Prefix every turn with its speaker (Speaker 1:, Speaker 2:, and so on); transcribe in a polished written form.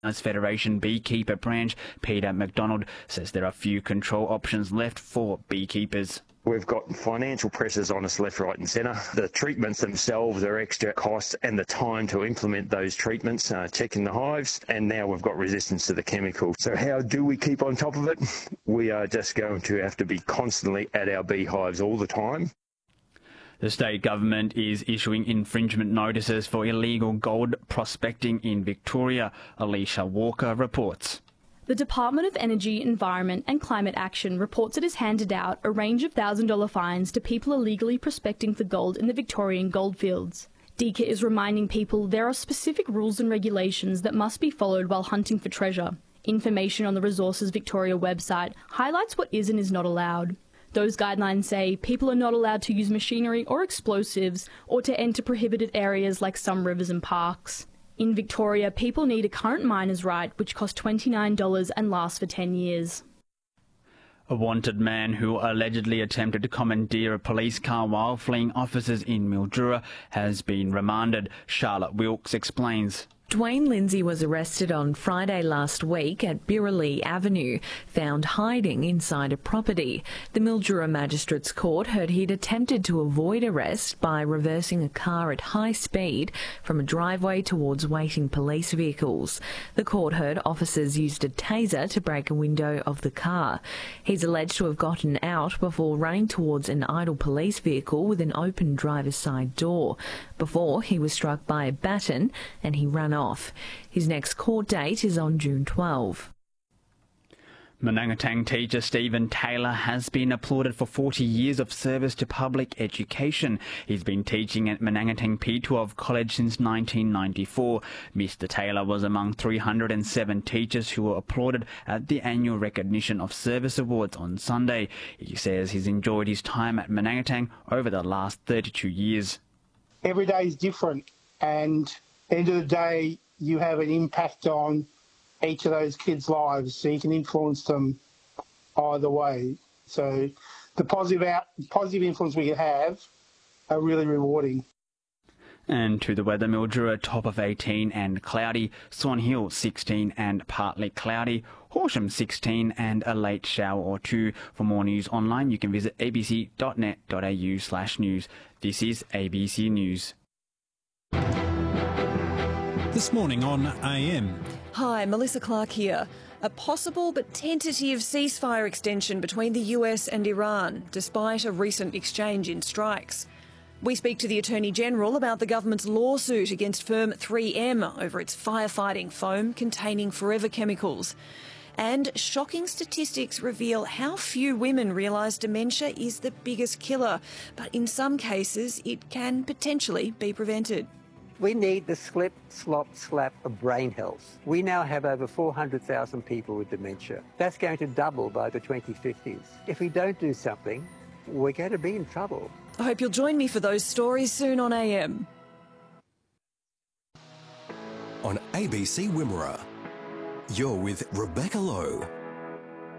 Speaker 1: Federation beekeeper branch, Peter McDonald, says there are few control options left for beekeepers.
Speaker 2: We've got financial pressures on us left, right and centre. The treatments themselves are extra costs and the time to implement those treatments, checking the hives, and now we've got resistance to the chemical. So how do we keep on top of it? We are just going to have to be constantly at our beehives all the time.
Speaker 1: The state government is issuing infringement notices for illegal gold prospecting in Victoria. Alicia Walker reports.
Speaker 3: The Department of Energy, Environment and Climate Action reports it has handed out a range of $1,000 fines to people illegally prospecting for gold in the Victorian goldfields. DECA is reminding people there are specific rules and regulations that must be followed while hunting for treasure. Information on the Resources Victoria website highlights what is and is not allowed. Those guidelines say people are not allowed to use machinery or explosives or to enter prohibited areas like some rivers and parks. In Victoria, people need a current miner's right, which costs $29 and lasts for 10 years.
Speaker 1: A wanted man who allegedly attempted to commandeer a police car while fleeing officers in Mildura has been remanded. Charlotte Wilkes explains.
Speaker 4: Dwayne Lindsay was arrested on Friday last week at Birraley Avenue, found hiding inside a property. The Mildura Magistrates Court heard he'd attempted to avoid arrest by reversing a car at high speed from a driveway towards waiting police vehicles. The court heard officers used a taser to break a window of the car. He's alleged to have gotten out before running towards an idle police vehicle with an open driver's side door. Before, he was struck by a baton and he ran off. His next court date is on June 12.
Speaker 1: Manangatang teacher Stephen Taylor has been applauded for 40 years of service to public education. He's been teaching at Manangatang P12 College since 1994. Mr. Taylor was among 307 teachers who were applauded at the annual Recognition of Service Awards on Sunday. He says he's enjoyed his time at Manangatang over the last 32 years.
Speaker 5: Every day is different, and at the end of the day, you have an impact on each of those kids' lives, so you can influence them either way. So the positive influence we can have are really rewarding.
Speaker 1: And to the weather, Mildura top of 18 and cloudy, Swan Hill 16 and partly cloudy, Horsham 16 and a late shower or two. For more news online, you can visit abc.net.au/news. This is ABC News.
Speaker 6: This morning on AM.
Speaker 7: Hi, Melissa Clark here. A possible but tentative ceasefire extension between the US and Iran, despite a recent exchange in strikes. We speak to the Attorney General about the government's lawsuit against firm 3M over its firefighting foam containing forever chemicals. And shocking statistics reveal how few women realise dementia is the biggest killer, but in some cases it can potentially be prevented.
Speaker 8: We need the slip, slop, slap of brain health. We now have over 400,000 people with dementia. That's going to double by the 2050s. If we don't do something, we're going to be in trouble.
Speaker 7: I hope you'll join me for those stories soon on AM.
Speaker 9: On ABC Wimmera, you're with Rebecca Lowe.